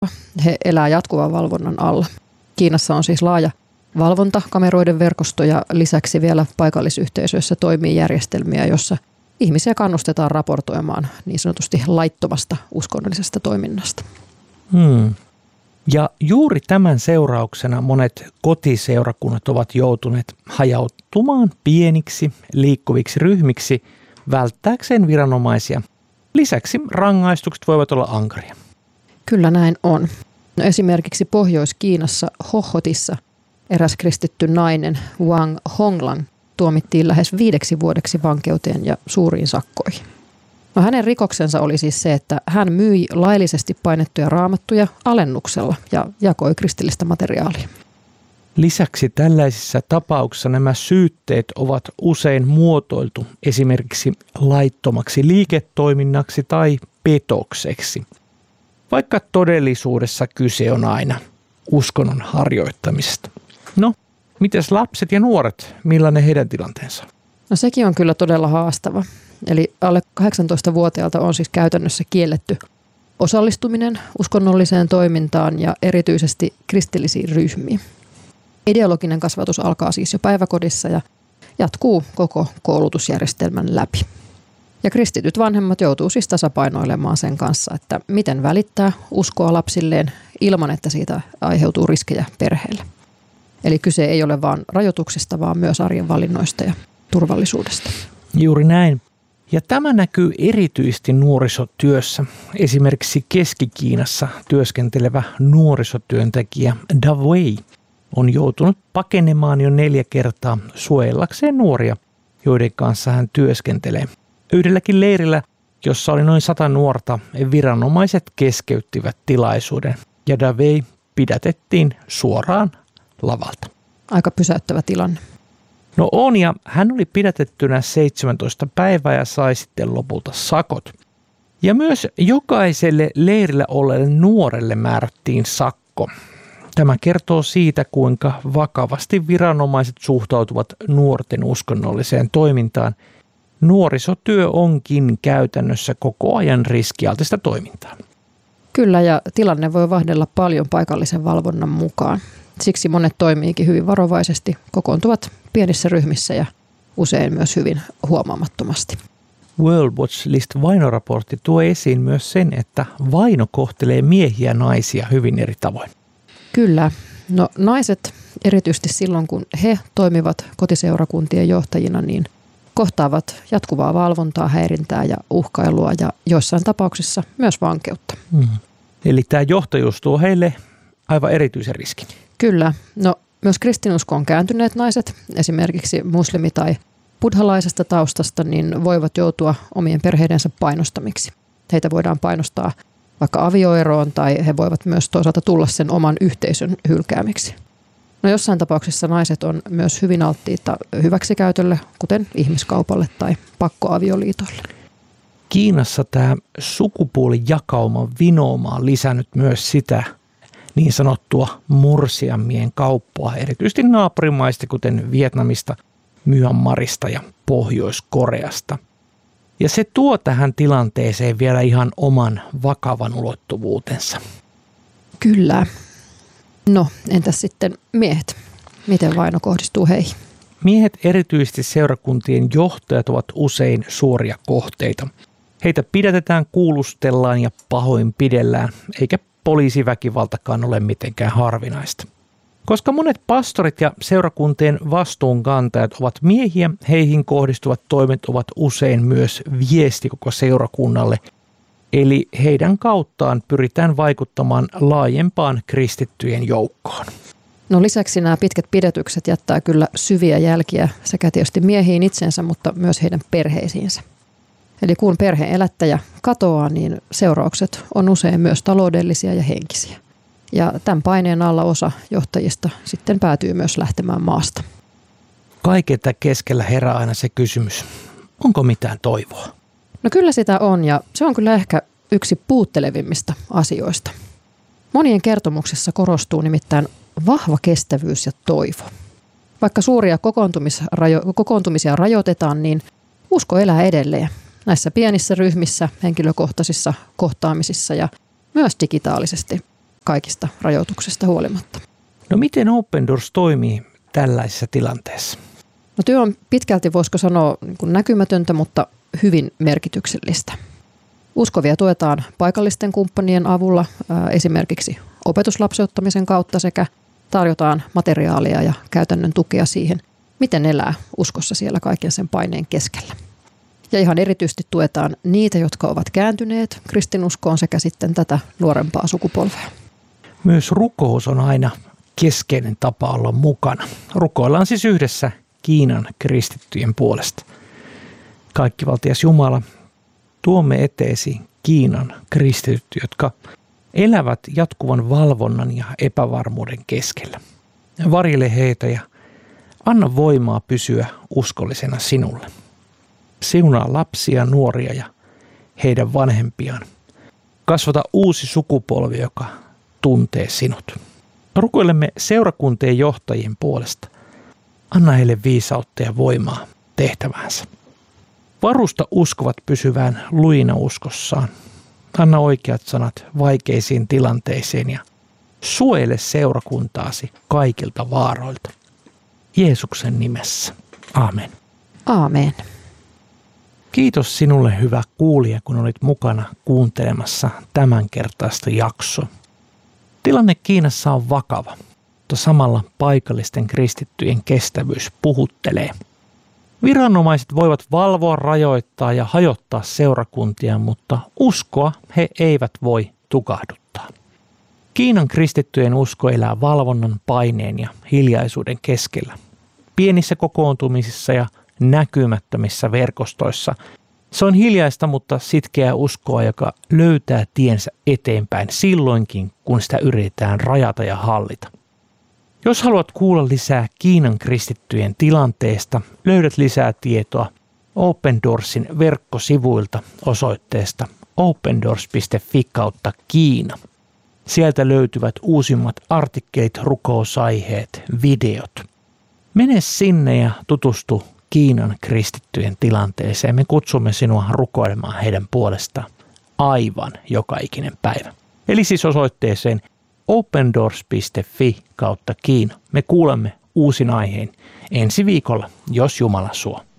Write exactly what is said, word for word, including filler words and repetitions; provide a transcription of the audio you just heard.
He elää jatkuvan valvonnan alla. Kiinassa on siis laaja valvontakameroiden verkosto ja lisäksi vielä paikallisyhteisöissä toimii järjestelmiä, jossa ihmisiä kannustetaan raportoimaan niin sanotusti laittomasta uskonnollisesta toiminnasta. Hmm. Ja juuri tämän seurauksena monet kotiseurakunnat ovat joutuneet hajautumaan pieniksi liikkuviksi ryhmiksi välttääkseen viranomaisia. Lisäksi rangaistukset voivat olla ankaria. Kyllä näin on. No esimerkiksi Pohjois-Kiinassa Hohotissa eräs kristitty nainen Wang Honglang tuomittiin lähes viideksi vuodeksi vankeuteen ja suuriin sakkoihin. No hänen rikoksensa oli siis se, että hän myi laillisesti painettuja raamattuja alennuksella ja jakoi kristillistä materiaalia. Lisäksi tällaisissa tapauksissa nämä syytteet ovat usein muotoiltu esimerkiksi laittomaksi liiketoiminnaksi tai petokseksi, vaikka todellisuudessa kyse on aina uskonnon harjoittamisesta. No, mites lapset ja nuoret, millainen heidän tilanteensa? No sekin on kyllä todella haastava. Eli alle kahdeksantoistavuotiaalta on siis käytännössä kielletty osallistuminen uskonnolliseen toimintaan ja erityisesti kristillisiin ryhmiin. Ideologinen kasvatus alkaa siis jo päiväkodissa ja jatkuu koko koulutusjärjestelmän läpi. Ja kristityt vanhemmat joutuu siis tasapainoilemaan sen kanssa, että miten välittää uskoa lapsilleen ilman, että siitä aiheutuu riskejä perheelle. Eli kyse ei ole vain rajoituksista, vaan myös arjen valinnoista ja turvallisuudesta. Juuri näin. Ja tämä näkyy erityisesti nuorisotyössä. Esimerkiksi Keski-Kiinassa työskentelevä nuorisotyöntekijä Da Wei on joutunut pakenemaan jo neljä kertaa suojellakseen nuoria, joiden kanssa hän työskentelee. Yhdelläkin leirillä, jossa oli noin sata nuorta, viranomaiset keskeyttivät tilaisuuden ja Da Wei pidätettiin suoraan lavalta. Aika pysäyttävä tilanne. No on, ja hän oli pidätettynä seitsemäntoista päivää ja sai sitten lopulta sakot. Ja myös jokaiselle leirillä olleelle nuorelle määrättiin sakko. Tämä kertoo siitä, kuinka vakavasti viranomaiset suhtautuvat nuorten uskonnolliseen toimintaan. Nuorisotyö onkin käytännössä koko ajan riskialtista toimintaa. Kyllä, ja tilanne voi vaihdella paljon paikallisen valvonnan mukaan. Siksi monet toimiikin hyvin varovaisesti, kokoontuvat pienissä ryhmissä ja usein myös hyvin huomaamattomasti. World Watch List-vainoraportti tuo esiin myös sen, että vaino kohtelee miehiä ja naisia hyvin eri tavoin. Kyllä. No naiset, erityisesti silloin kun he toimivat kotiseurakuntien johtajina, niin kohtaavat jatkuvaa valvontaa, häirintää ja uhkailua ja joissain tapauksissa myös vankeutta. Hmm. Eli tämä johtajuus tuo heille aivan erityisen riskin. Kyllä. No myös kristinuskoon kääntyneet naiset, esimerkiksi muslimi- tai buddhalaisesta taustasta, niin voivat joutua omien perheidensä painostamiksi. Heitä voidaan painostaa vaikka avioeroon tai he voivat myös toisaalta tulla sen oman yhteisön hylkäämiksi. No jossain tapauksessa naiset on myös hyvin alttiita hyväksikäytölle, kuten ihmiskaupalle tai pakkoavioliitolle. Kiinassa tämä sukupuolijakauman vinooma on lisännyt myös sitä niin sanottua morsiammien kauppaa, erityisesti naapurimaista, kuten Vietnamista, Myanmarista ja Pohjois-Koreasta. Ja se tuo tähän tilanteeseen vielä ihan oman vakavan ulottuvuutensa. Kyllä. No, entäs sitten miehet? Miten vaino kohdistuu heihin? Miehet, erityisesti seurakuntien johtajat, ovat usein suoria kohteita. Heitä pidätetään, kuulustellaan ja pahoinpidellään, eikä poliisiväkivaltakaan ole mitenkään harvinaista. Koska monet pastorit ja seurakuntien vastuunkantajat ovat miehiä, heihin kohdistuvat toimet ovat usein myös viesti koko seurakunnalle. Eli heidän kauttaan pyritään vaikuttamaan laajempaan kristittyjen joukkoon. No lisäksi nämä pitkät pidätykset jättää kyllä syviä jälkiä sekä tietysti miehiin itsensä, mutta myös heidän perheisiinsä. Eli kun perheen elättäjä katoaa, niin seuraukset on usein myös taloudellisia ja henkisiä. Ja tämän paineen alla osa johtajista sitten päätyy myös lähtemään maasta. Kaiketa keskellä herää aina se kysymys, onko mitään toivoa? No kyllä sitä on, ja se on kyllä ehkä yksi puuttelevimmista asioista. Monien kertomuksissa korostuu nimittäin vahva kestävyys ja toivo. Vaikka suuria kokoontumisrajo- kokoontumisia rajoitetaan, niin usko elää edelleen näissä pienissä ryhmissä, henkilökohtaisissa kohtaamisissa ja myös digitaalisesti. kaikista rajoituksista huolimatta. No miten Open Doors toimii tällaisessa tilanteessa? No työ on pitkälti, voisiko sanoa, niin kuin näkymätöntä, mutta hyvin merkityksellistä. Uskovia tuetaan paikallisten kumppanien avulla, esimerkiksi opetuslapseuttamisen kautta, sekä tarjotaan materiaalia ja käytännön tukea siihen, miten elää uskossa siellä kaiken sen paineen keskellä. Ja ihan erityisesti tuetaan niitä, jotka ovat kääntyneet kristinuskoon, sekä sitten tätä nuorempaa sukupolvea. Myös rukous on aina keskeinen tapa olla mukana. Rukoillaan siis yhdessä Kiinan kristittyjen puolesta. Kaikkivaltias Jumala, tuomme eteesi Kiinan kristityt, jotka elävät jatkuvan valvonnan ja epävarmuuden keskellä. Varjele heitä ja anna voimaa pysyä uskollisena sinulle. Siunaa lapsia, nuoria ja heidän vanhempiaan. Kasvata uusi sukupolvi, joka tuntee sinut. Rukoilemme seurakuntien johtajien puolesta. Anna heille viisautta ja voimaa tehtäväänsä. Varusta uskovat pysyvään lujina uskossaan. Anna oikeat sanat vaikeisiin tilanteisiin ja suojele seurakuntaasi kaikilta vaaroilta. Jeesuksen nimessä. Aamen. Aamen. Kiitos sinulle, hyvä kuulija, kun olit mukana kuuntelemassa tämänkertaista jaksoa. Tilanne Kiinassa on vakava, mutta samalla paikallisten kristittyjen kestävyys puhuttelee. Viranomaiset voivat valvoa, rajoittaa ja hajottaa seurakuntia, mutta uskoa he eivät voi tukahduttaa. Kiinan kristittyjen usko elää valvonnan, paineen ja hiljaisuuden keskellä. Pienissä kokoontumisissa ja näkymättömissä verkostoissa se on hiljaista, mutta sitkeää uskoa, joka löytää tiensä eteenpäin silloinkin, kun sitä yritetään rajata ja hallita. Jos haluat kuulla lisää Kiinan kristittyjen tilanteesta, löydät lisää tietoa Open Doorsin verkkosivuilta osoitteesta opendoors piste fi kautta Kiina. Sieltä löytyvät uusimmat artikkelit, rukousaiheet, videot. Mene sinne ja tutustu Kiinan kristittyjen tilanteeseen. Me kutsumme sinua rukoilemaan heidän puolestaan aivan joka ikinen päivä. Eli siis osoitteeseen opendoors piste fi kautta Kiina. Me kuulemme uusin aiheen ensi viikolla, jos Jumala suo.